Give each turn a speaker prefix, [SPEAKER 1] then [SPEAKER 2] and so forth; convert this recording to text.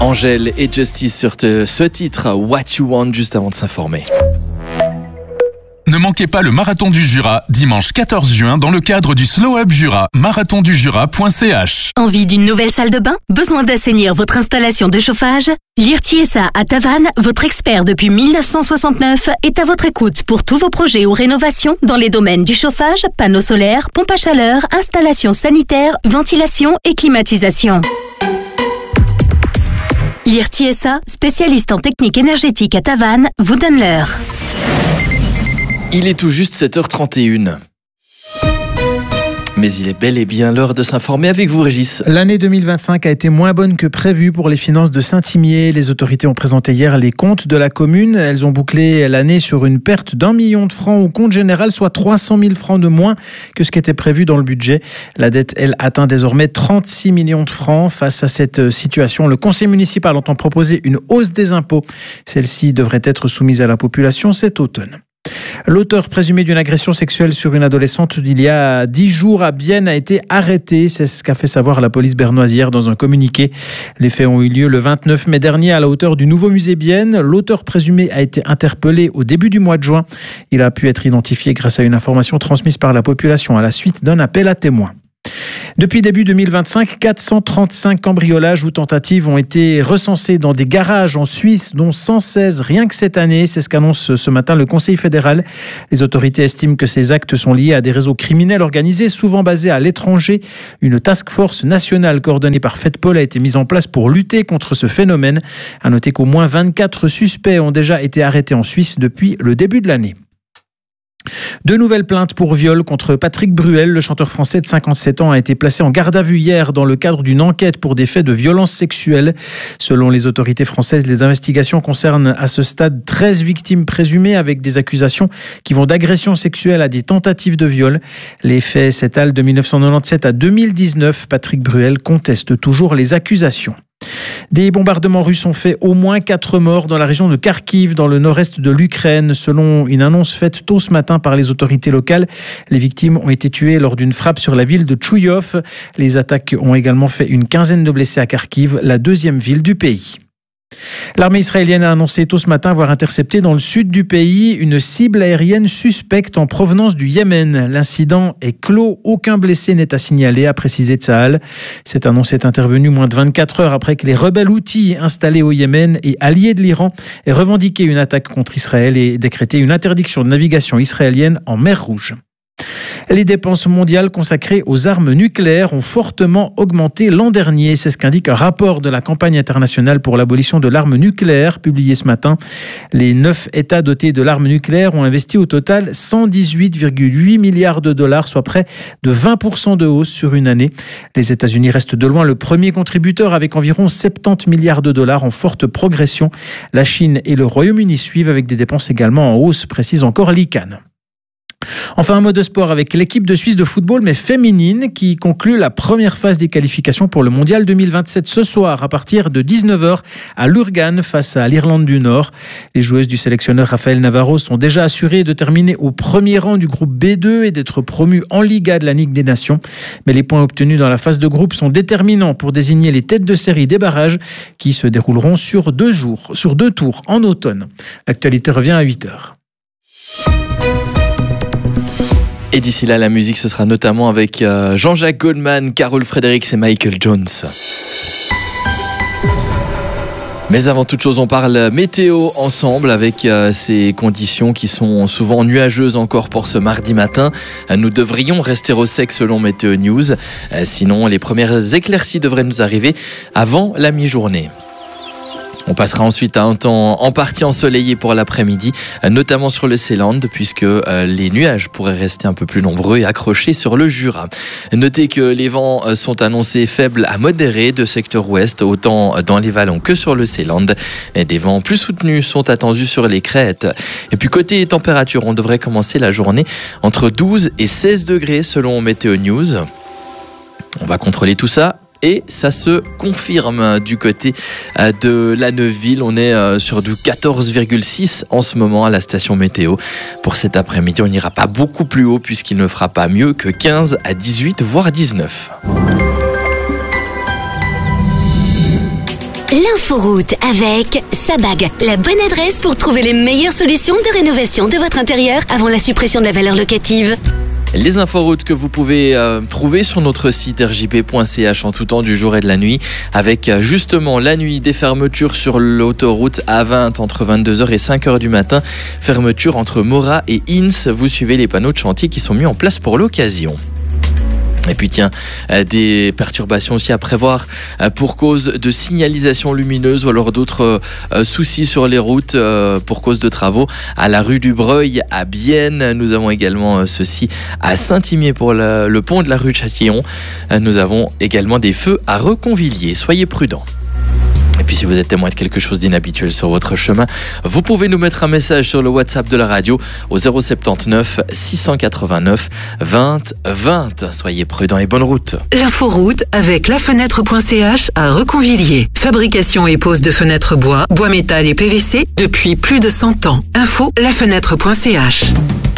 [SPEAKER 1] Angèle et Justice sur ce titre What You Want juste avant de s'informer.
[SPEAKER 2] Ne manquez pas le Marathon du Jura, dimanche 14 juin, dans le cadre du Slow Up Jura, marathondujura.ch.
[SPEAKER 3] Envie d'une nouvelle salle de bain? Besoin d'assainir votre installation de chauffage? Lirtiesa à Tavannes, votre expert depuis 1969, est à votre écoute pour tous vos projets ou rénovations dans les domaines du chauffage, panneaux solaires, pompes à chaleur, installations sanitaires, ventilation et climatisation. Lirtiesa, spécialiste en technique énergétique à Tavannes, vous donne l'heure.
[SPEAKER 1] Il est tout juste 7h31. Mais il est bel et bien l'heure de s'informer avec vous, Régis.
[SPEAKER 4] L'année 2025 a été moins bonne que prévu pour les finances de Saint-Imier. Les autorités ont présenté hier les comptes de la commune. Elles ont bouclé l'année sur une perte d'1 million de francs au compte général, soit 300 000 francs de moins que ce qui était prévu dans le budget. La dette, elle, atteint désormais 36 millions de francs. Face à cette situation, le conseil municipal entend proposer une hausse des impôts. Celle-ci devrait être soumise à la population cet automne. L'auteur présumé d'une agression sexuelle sur une adolescente il y a 10 jours à Bienne a été arrêté. C'est ce qu'a fait savoir la police bernoise hier dans un communiqué. Les faits ont eu lieu le 29 mai dernier à la hauteur du nouveau musée Bienne. L'auteur présumé a été interpellé au début du mois de juin. Il a pu être identifié grâce à une information transmise par la population à la suite d'un appel à témoins. Depuis début 2025, 435 cambriolages ou tentatives ont été recensés dans des garages en Suisse, dont 116 rien que cette année. C'est ce qu'annonce ce matin le Conseil fédéral. Les autorités estiment que ces actes sont liés à des réseaux criminels organisés, souvent basés à l'étranger. Une task force nationale coordonnée par FedPol a été mise en place pour lutter contre ce phénomène. À noter qu'au moins 24 suspects ont déjà été arrêtés en Suisse depuis le début de l'année. Deux nouvelles plaintes pour viol contre Patrick Bruel. Le chanteur français de 57 ans a été placé en garde à vue hier dans le cadre d'une enquête pour des faits de violence sexuelle. Selon les autorités françaises, les investigations concernent à ce stade 13 victimes présumées avec des accusations qui vont d'agression sexuelle à des tentatives de viol. Les faits s'étalent de 1997 à 2019. Patrick Bruel conteste toujours les accusations. Des bombardements russes ont fait au moins 4 morts dans la région de Kharkiv, dans le nord-est de l'Ukraine, selon une annonce faite tôt ce matin par les autorités locales. Les victimes ont été tuées lors d'une frappe sur la ville de Tchouyov. Les attaques ont également fait une quinzaine de blessés à Kharkiv, la deuxième ville du pays. L'armée israélienne a annoncé tôt ce matin avoir intercepté dans le sud du pays une cible aérienne suspecte en provenance du Yémen. L'incident est clos, aucun blessé n'est à signaler, a précisé Tsahal. Cette annonce est intervenue moins de 24 heures après que les rebelles houthis installés au Yémen et alliés de l'Iran aient revendiqué une attaque contre Israël et décrété une interdiction de navigation israélienne en mer Rouge. Les dépenses mondiales consacrées aux armes nucléaires ont fortement augmenté l'an dernier. C'est ce qu'indique un rapport de la campagne internationale pour l'abolition de l'arme nucléaire publié ce matin. Les 9 États dotés de l'arme nucléaire ont investi au total 118,8 milliards de dollars, soit près de 20% de hausse sur une année. Les États-Unis restent de loin le premier contributeur avec environ 70 milliards de dollars en forte progression. La Chine et le Royaume-Uni suivent avec des dépenses également en hausse, précise encore l'ICANN. Enfin, un mot de sport avec l'équipe de Suisse de football, mais féminine, qui conclut la première phase des qualifications pour le Mondial 2027 ce soir à partir de 19h à Lurgan face à l'Irlande du Nord. Les joueuses du sélectionneur Rafael Navarro sont déjà assurées de terminer au premier rang du groupe B2 et d'être promues en Liga de la Ligue des Nations. Mais les points obtenus dans la phase de groupe sont déterminants pour désigner les têtes de série des barrages qui se dérouleront sur 2 tours en automne. L'actualité revient à 8h.
[SPEAKER 1] Et d'ici là, la musique, ce sera notamment avec Jean-Jacques Goldman, Carol Fredericks et Michael Jones. Mais avant toute chose, on parle météo ensemble avec ces conditions qui sont souvent nuageuses encore pour ce mardi matin. Nous devrions rester au sec selon Météo News. Sinon, les premières éclaircies devraient nous arriver avant la mi-journée. On passera ensuite à un temps en partie ensoleillé pour l'après-midi, notamment sur le Seeland, puisque les nuages pourraient rester un peu plus nombreux et accrochés sur le Jura. Notez que les vents sont annoncés faibles à modérés de secteur ouest, autant dans les vallons que sur le Seeland. Et des vents plus soutenus sont attendus sur les crêtes. Et puis côté température, on devrait commencer la journée entre 12 et 16 degrés selon Météo News. On va contrôler tout ça. Et ça se confirme du côté de la Neuville. On est sur du 14,6 en ce moment à la station météo. Pour cet après-midi, on n'ira pas beaucoup plus haut puisqu'il ne fera pas mieux que 15 à 18, voire 19.
[SPEAKER 3] L'inforoute avec Sabag, la bonne adresse pour trouver les meilleures solutions de rénovation de votre intérieur avant la suppression de la valeur locative.
[SPEAKER 1] Les inforoutes que vous pouvez trouver sur notre site rjp.ch en tout temps du jour et de la nuit, avec justement la nuit des fermetures sur l'autoroute A20 entre 22h et 5h du matin, fermeture entre Morat et Ins. Vous suivez les panneaux de chantier qui sont mis en place pour l'occasion. Et puis tiens, des perturbations aussi à prévoir pour cause de signalisation lumineuse ou alors d'autres soucis sur les routes pour cause de travaux à la rue du Breuil à Bienne. Nous avons également ceci à Saint-Imier pour le pont de la rue de Châtillon. Nous avons également des feux à Reconvilliers. Soyez prudents. Et puis si vous êtes témoin de quelque chose d'inhabituel sur votre chemin, vous pouvez nous mettre un message sur le WhatsApp de la radio au 079 689 20 20. Soyez prudents et bonne route.
[SPEAKER 5] L'inforoute avec lafenêtre.ch à Reconvilliers. Fabrication et pose de fenêtres bois métal et PVC depuis plus de 100 ans. Info lafenêtre.ch.